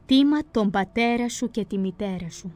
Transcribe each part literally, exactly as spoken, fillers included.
Τίμα τον πατέρα σου και τη μητέρα σου.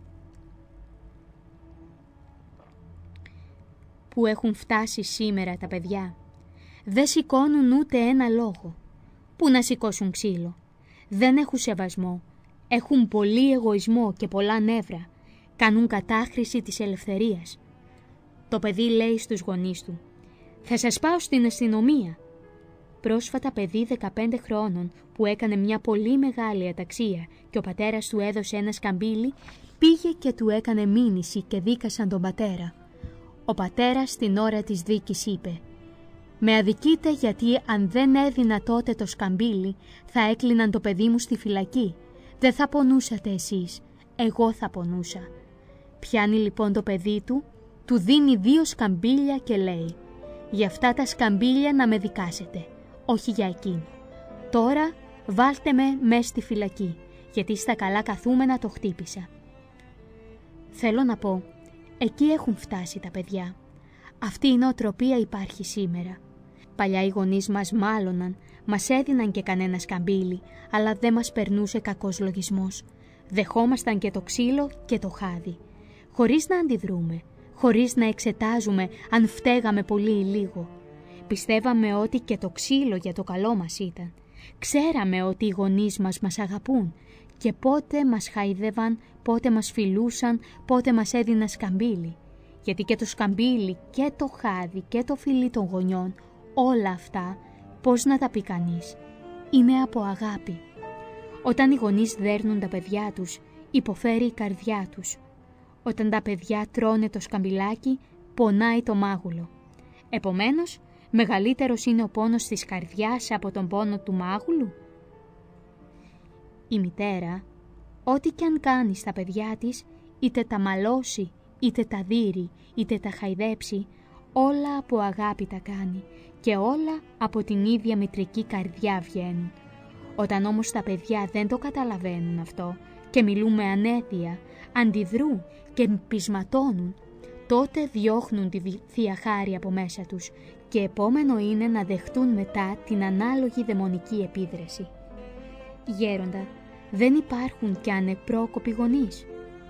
Που έχουν φτάσει σήμερα τα παιδιά. Δεν σηκώνουν ούτε ένα λόγο. Πού να σηκώσουν ξύλο. Δεν έχουν σεβασμό. Έχουν πολύ εγωισμό και πολλά νεύρα. Κάνουν κατάχρηση της ελευθερίας. Το παιδί λέει στους γονείς του: «Θα σας πάω στην αστυνομία». Πρόσφατα παιδί δεκαπέντε χρόνων που έκανε μια πολύ μεγάλη αταξία και ο πατέρας του έδωσε ένα σκαμπίλι, πήγε και του έκανε μήνυση και δίκασαν τον πατέρα. Ο πατέρας στην ώρα της δίκης είπε: «Με αδικείτε γιατί αν δεν έδινα τότε το σκαμπίλι θα έκλειναν το παιδί μου στη φυλακή. Δεν θα πονούσατε εσείς, εγώ θα πονούσα». Πιάνει λοιπόν το παιδί του, του δίνει δύο σκαμπίλια και λέει: «Για αυτά τα σκαμπίλια να με δικάσετε, όχι για εκείνο. Τώρα βάλτε με μες στη φυλακή, γιατί στα καλά καθούμενα το χτύπησα». Θέλω να πω, εκεί έχουν φτάσει τα παιδιά. Αυτή η νοοτροπία υπάρχει σήμερα. Παλιά οι γονείς μας μάλωναν, μας έδιναν και κανένα σκαμπίλι, αλλά δεν μας περνούσε κακός λογισμός. Δεχόμασταν και το ξύλο και το χάδι, χωρίς να αντιδρούμε, χωρίς να εξετάζουμε αν φταίγαμε πολύ ή λίγο. Πιστεύαμε ότι και το ξύλο για το καλό μας ήταν. Ξέραμε ότι οι γονείς μας μας αγαπούν και πότε μας χαϊδεύαν, πότε μας φιλούσαν, πότε μας έδιναν σκαμπίλι. Γιατί και το σκαμπίλι και το χάδι και το φιλί των γονιών, όλα αυτά, πώς να τα πει κανείς, είναι από αγάπη. Όταν οι γονείς δέρνουν τα παιδιά τους, υποφέρει η καρδιά τους. Όταν τα παιδιά τρώνε το σκαμπιλάκι, πονάει το μάγουλο. Επομένως, μεγαλύτερος είναι ο πόνος της καρδιάς από τον πόνο του μάγουλου. Η μητέρα, ό,τι κι αν κάνει στα παιδιά της, είτε τα μαλώσει, είτε τα δείρει, είτε τα χαϊδέψει, όλα από αγάπη τα κάνει και όλα από την ίδια μητρική καρδιά βγαίνουν. Όταν όμως τα παιδιά δεν το καταλαβαίνουν αυτό και μιλούν με ανέδεια, αντιδρούν και πεισματώνουν, τότε διώχνουν τη Θεία Χάρη από μέσα τους και επόμενο είναι να δεχτούν μετά την ανάλογη δαιμονική επίδραση. Γέροντα, δεν υπάρχουν κι ανεπρόκοποι γονείς.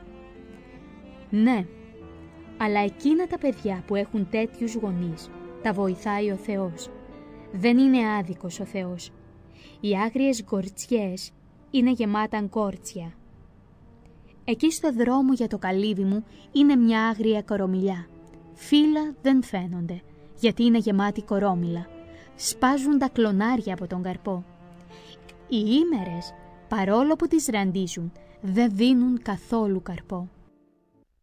Ναι, αλλά εκείνα τα παιδιά που έχουν τέτοιους γονείς τα βοηθάει ο Θεός. Δεν είναι άδικος ο Θεός. Οι άγριες γκορτσιές είναι γεμάτα γκόρτσια. Εκεί στο δρόμο για το καλύβι μου είναι μια άγρια κορομιλιά. Φύλλα δεν φαίνονται, γιατί είναι γεμάτη κορόμιλα. Σπάζουν τα κλονάρια από τον καρπό. Οι ήμερες, παρόλο που τις ραντίζουν, δεν δίνουν καθόλου καρπό.